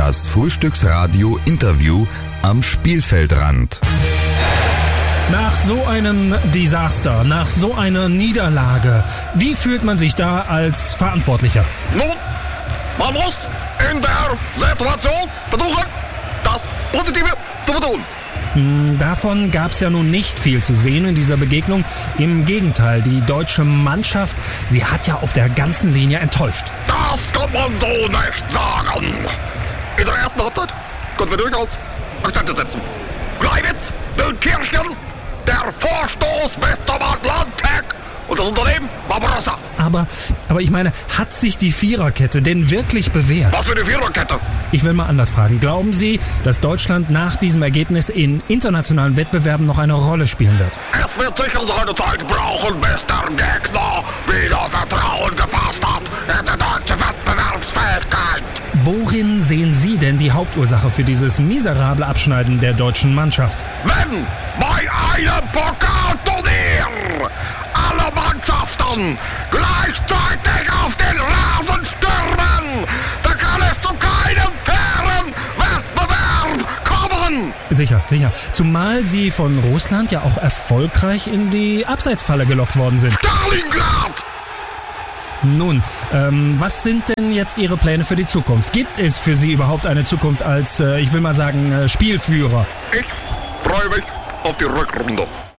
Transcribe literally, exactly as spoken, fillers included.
Das Frühstücksradio-Interview am Spielfeldrand. Nach so einem Desaster, nach so einer Niederlage, wie fühlt man sich da als Verantwortlicher? Nun, man muss in der Situation versuchen, das Positive zu vertun. Davon gab es ja nun nicht viel zu sehen in dieser Begegnung. Im Gegenteil, die deutsche Mannschaft, sie hat ja auf der ganzen Linie enttäuscht. Das kann man so nicht sagen. In der ersten Halbzeit konnten wir durchaus Akzente setzen. Gleiwitz, Dönkirchen, der Vorstoß bis zum Atlantik und das Unternehmen Barbarossa. Aber, aber ich meine, hat sich die Viererkette denn wirklich bewährt? Was für eine Viererkette? Ich will mal anders fragen. Glauben Sie, dass Deutschland nach diesem Ergebnis in internationalen Wettbewerben noch eine Rolle spielen wird? Es wird sicher seine Zeit brauchen, bis der Gegner wieder Vertrauen gefasst hat in die deutsche Wettbewerbsfähigkeit. Worin sehen Sie denn die Hauptursache für dieses miserable Abschneiden der deutschen Mannschaft? Wenn bei einem Pokalturnier alle Mannschaften gleichzeitig auf den Rasen stürmen, dann kann es zu keinem fairen Wettbewerb kommen. Sicher, sicher. Zumal Sie von Russland ja auch erfolgreich in die Abseitsfalle gelockt worden sind. Stalingrad! Nun, ähm, was sind denn jetzt Ihre Pläne für die Zukunft? Gibt es für Sie überhaupt eine Zukunft als, äh, ich will mal sagen, äh, Spielführer? Ich freue mich auf die Rückrunde.